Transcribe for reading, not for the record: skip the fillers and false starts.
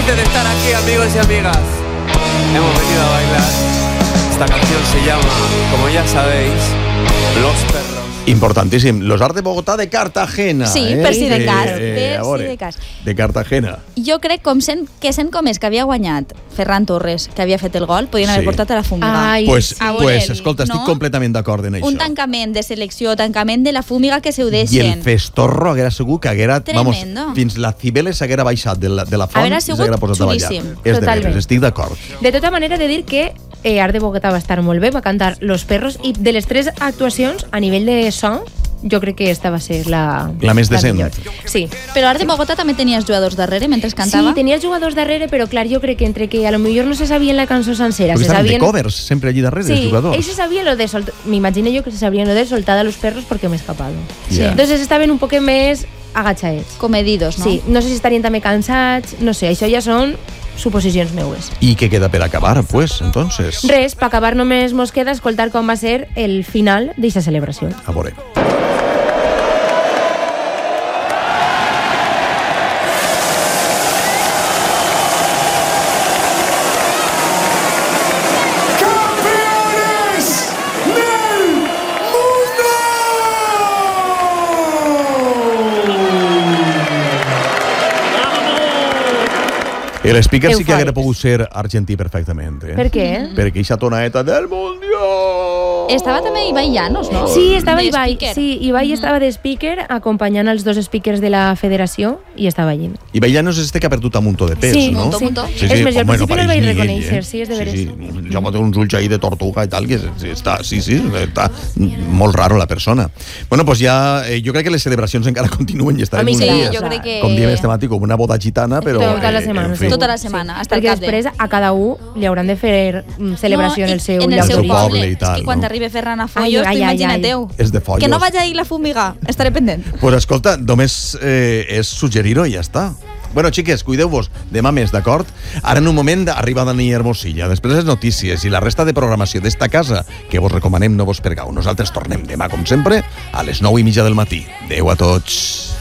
felices de estar aquí, amigos y amigas. Hemos venido a bailar. Esta canción se llama, como ya sabéis, Los Perros. Importantíssim. Los Arts de Bogotà de Cartagena. Sí, per si de cas. De Cartagena. Jo crec sent com és que havia guanyat Ferran Torres, que havia fet el gol, podien haver portat a la Fúmiga. Pues, escolta, estic completament d'acord en això. Un tancament de selecció, tancament de la Fúmiga que se ho deixen. I el festorro haguera segur que haguera... Tremendo. Fins la Cibeles haguera baixat de la font haguera i s'haguera posat a ballar. xulíssim. És de veres, estic d'acord. De tota manera, he de dir que Art de Bogotà va estar molt bé, va cantar Los Perros, i de les 3 actuacions, a nivell de son, jo crec que esta va ser la més decent. millor. Sí. Però Art de Bogotà també tenies jugadors darrere mentre cantava? Sí, tenies jugadors darrere, però clar, jo crec que entre que a lo millor no se sabien la cançó sencera, Perquè se estaven sabien... de covers sempre allí darrere, els jugadors. Sí, ells se sabien lo de m'imagino yo que se sabían lo de soltada a los perros porque me he escapado. Sí. Entonces estaven un poc més agachadets. Comedidos, no? Sí, no sé si estarien també cansats, no sé, això ja són suposicions meues. I què queda per acabar, pues, entonces? Res, per acabar només mos queda escoltar com va ser el final d'aquesta celebració. A veure. El speaker sí que hauria pogut ser argentí perfectament. Per què? Perquè eixa tonaeta del Mundial... Estava també Ibai Llanos, no? Sí, estava De Ibai. speaker. Sí, Ibai estava de speaker acompanyant els 2 speakers de la federació i estava allí. Ibai Llanos és este que ha perdut a muntó de pes, Sí, no? muntó. Sí, És més, jo al bueno, principi no el vaig pareix reconèixer, Miguel, sí, és de veres. Sí, jo me té uns ulls ahí de tortuga i tal, que està molt raro la persona. Bueno, pues ja, jo crec que les celebracions encara continuen i estarem A mi uns sí, dies, jo crec que... com diem este matí, com una boda gitana, però... Tota la setmana, en fi. Tota la setmana, hasta el Perquè cap de... després a cada un li hauran de fer celebració en el seu en el lloc seu d'origen. poble. i tal, És que quan no? arribi Ferran a Follos, tu imagina-teu. És de Follos. Que no vagi a ir la Fúmiga, estaré pendent. Pues escolta, només és suggerir-ho i ja està. Bueno, xiques, cuideu-vos. Demà més, d'acord? Ara en un moment arriba Dani Hermosilla. Després les notícies i la resta de programació d'esta casa que vos recomanem no vos pergau. Nosaltres tornem demà, com sempre, a les 9:30 del matí. Adéu a tots.